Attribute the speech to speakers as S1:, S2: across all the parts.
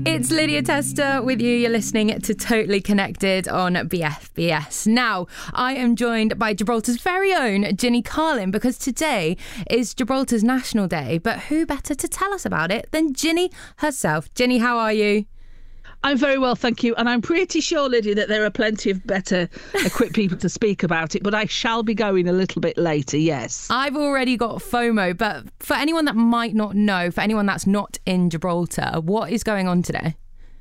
S1: It's Lydia Tester with you. You're listening to Totally Connected on BFBS. Now, I am joined by Gibraltar's very own Ginny Carlin because today is Gibraltar's National Day. But who better to tell us about it than Ginny herself? Ginny, how are you?
S2: I'm very well, thank you. And I'm pretty sure, Lydia, that there are plenty of better equipped people to speak about it, but I shall be going a little bit later, yes.
S1: I've already got FOMO, but for anyone that might not know, for anyone that's not in Gibraltar, what is going on today?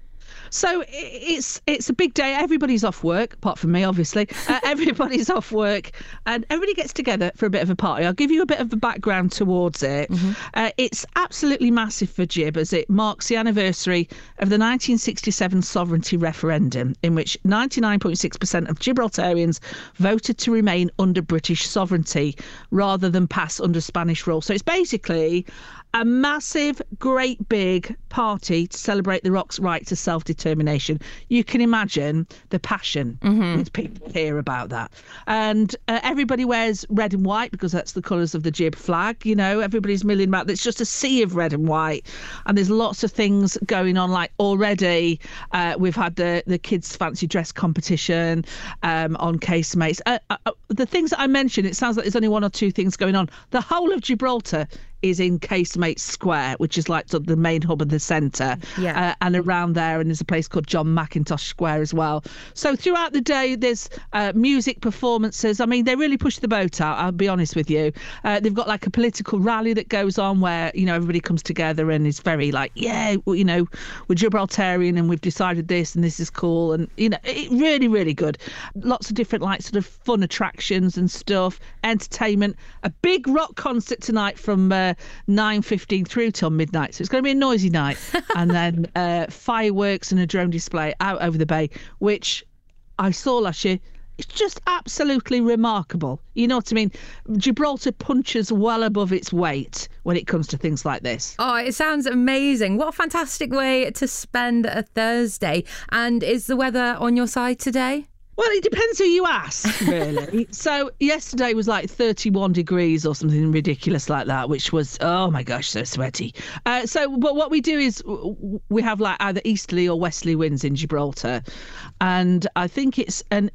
S2: So it's a big day. Everybody's off work, apart from me, obviously. Everybody's off work and everybody gets together for a bit of a party. I'll give you a bit of a background towards it. It's absolutely massive for Gib as it marks the anniversary of the 1967 sovereignty referendum in which 99.6% of Gibraltarians voted to remain under British sovereignty rather than pass under Spanish rule. So it's basically a massive, great big party to celebrate the Rock's right to self-determination. You can imagine the passion with people hear about that. And everybody wears red and white because that's the colours of the Gib flag. You know, everybody's milling about. It's just a sea of red and white. And there's lots of things going on. Like already we've had the kids' fancy dress competition on Casemates. The things that I mentioned, it sounds like there's only one or two things going on. The whole of Gibraltar is in Casemates Square, which is like sort of the main hub of the centre, and around there, and there's a place called John Mackintosh Square as well. So throughout the day there's music performances. I mean, they really push the boat out, I'll be honest with you. They've got like a political rally that goes on where, you know, everybody comes together and is very like, yeah, well, you know, we're Gibraltarian and we've decided this and this is cool, and you know, it really, really good. Lots of different like sort of fun attractions and stuff, entertainment, a big rock concert tonight from 9:15 through till midnight, so it's going to be a noisy night. And then fireworks and a drone display out over the bay, which I saw last year. It's just absolutely remarkable. You know what I mean? Gibraltar punches well above its weight when it comes to things like this.
S1: Oh, it sounds amazing. What a fantastic way to spend a Thursday. And is the weather on your side today?
S2: Well, it depends who you ask, really. So yesterday was like 31 degrees or something ridiculous like that, which was, oh my gosh, so sweaty. But what we do is we have like either easterly or westerly winds in Gibraltar. And I think it's an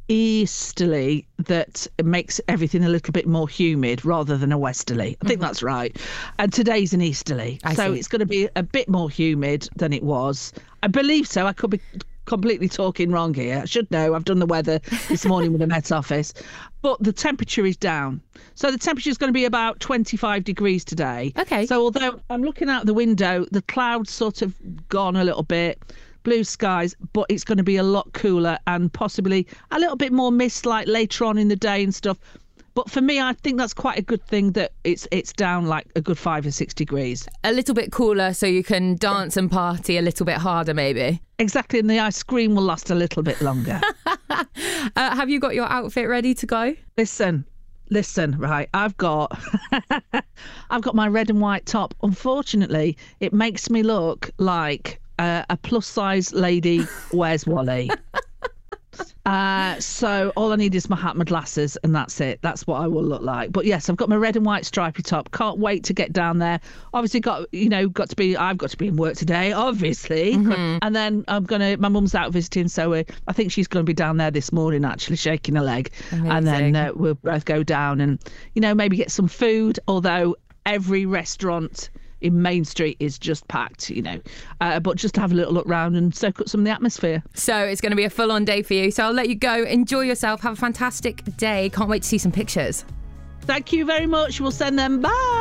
S2: easterly that makes everything a little bit more humid rather than a westerly. I think that's right. And today's an easterly. So it's going to be a bit more humid than it was. I believe so. I could be completely talking wrong here. I should know. I've done the weather this morning with the Met Office. But the temperature is down. So the temperature is going to be about 25 degrees today.
S1: Okay.
S2: So although I'm looking out the window, the clouds sort of gone a little bit, blue skies, but it's going to be a lot cooler and possibly a little bit more mist like later on in the day and stuff. But for me, I think that's quite a good thing that it's down like a good 5 or 6 degrees.
S1: A little bit cooler so you can dance and party a little bit harder, maybe.
S2: Exactly, and the ice cream will last a little bit longer.
S1: Have you got your outfit ready to go?
S2: Listen, right, I've got my red and white top. Unfortunately, it makes me look like a plus-size lady wears Wally. So all I need is my hat, my glasses, and that's it. That's what I will look like. But yes, I've got my red and white stripy top. Can't wait to get down there. Obviously, I've got to be in work today, obviously. And then my mum's out visiting, so I think she's going to be down there this morning, actually shaking a leg. Amazing. And then we'll both go down and maybe get some food. Although every restaurant in Main Street is just packed, but just to have a little look round and soak up some of the atmosphere.
S1: So it's going to be a full-on day for you. So I'll let you go. Enjoy yourself. Have a fantastic day. Can't wait to see some pictures.
S2: Thank you very much. We'll send them. Bye.